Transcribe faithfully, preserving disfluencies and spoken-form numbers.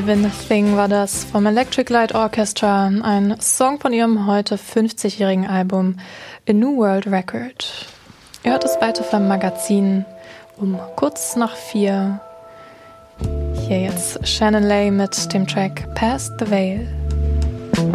Living Thing war das vom Electric Light Orchestra, ein Song von ihrem heute fünfzigjährigen Album A New World Record. Ihr hört es weiter vom Magazin um kurz nach vier. Hier jetzt Shannon Lay mit dem Track Past the Veil.